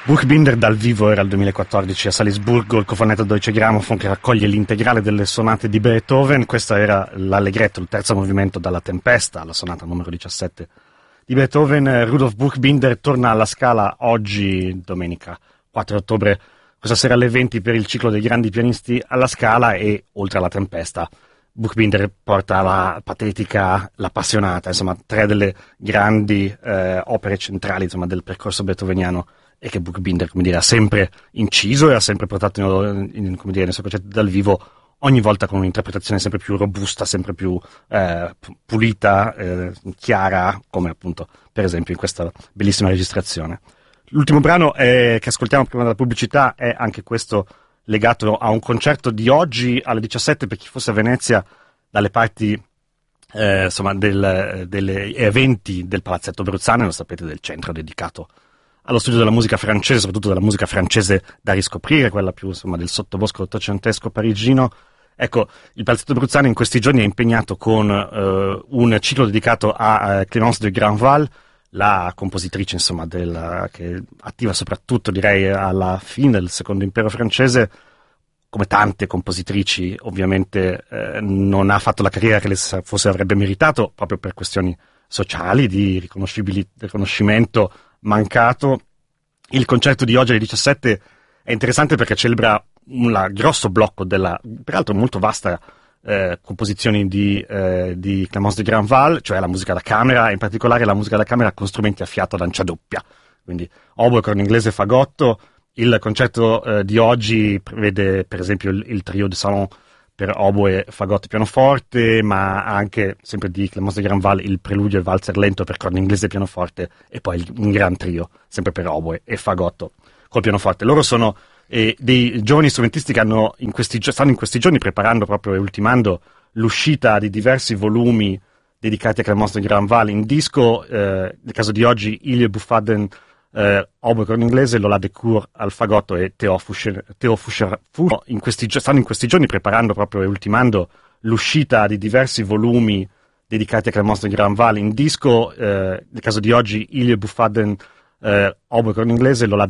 Buchbinder dal vivo era il 2014 a Salisburgo, il cofanetto Deutsche Grammophon che raccoglie l'integrale delle sonate di Beethoven. Questo era l'allegretto, il terzo movimento dalla Tempesta, la sonata numero 17 di Beethoven. Rudolf Buchbinder torna alla Scala oggi, domenica 4 ottobre, questa sera alle 20 per il ciclo dei grandi pianisti alla Scala, e oltre alla Tempesta Buchbinder porta la patetica, l'appassionata, insomma tre delle grandi opere centrali, insomma, del percorso beethoveniano, e che Buchbinder, come dire, ha sempre inciso e ha sempre portato come dire, nei suoi concerti dal vivo, ogni volta con un'interpretazione sempre più robusta, sempre più pulita, chiara, come appunto per esempio in questa bellissima registrazione. L'ultimo brano che ascoltiamo prima della pubblicità è anche questo legato a un concerto di oggi alle 17, per chi fosse a Venezia, dalle parti insomma degli eventi del Palazzetto Bruzzane, lo sapete, del centro dedicato allo studio della musica francese, soprattutto della musica francese da riscoprire, quella più insomma del sottobosco ottocentesco parigino. Ecco, il Palazzetto Bruzzane in questi giorni è impegnato con un ciclo dedicato a Clémence de Granval, la compositrice insomma che è attiva soprattutto, direi, alla fine del secondo impero francese. Come tante compositrici, ovviamente non ha fatto la carriera che le forse avrebbe meritato, proprio per questioni sociali, di riconoscimento mancato. Il concerto di oggi alle 17 è interessante perché celebra un grosso blocco della, peraltro molto vasta, composizioni di Clémence de Granval, cioè la musica da camera, in particolare la musica da camera con strumenti a fiato lancia doppia, quindi oboe, corno inglese e fagotto. Il concerto di oggi prevede per esempio il trio de salon per oboe, fagotto e pianoforte, ma anche, sempre di Clémence de Granval, il preludio e il valzer lento per corno inglese e pianoforte, e poi un gran trio, sempre per oboe e fagotto col pianoforte. Loro sono dei giovani strumentisti che stanno in questi giorni preparando proprio e ultimando l'uscita di diversi volumi dedicati a Clémence de Granval in disco. Nel caso di oggi, Ilje Buffadden oboe con inglese, Lola Decour al fagotto e Theo Fuscher stanno in questi giorni preparando proprio e ultimando l'uscita di diversi volumi dedicati a Clémence de Granval in disco. Nel caso di oggi, Ilje Buffadden oboe con inglese, Lola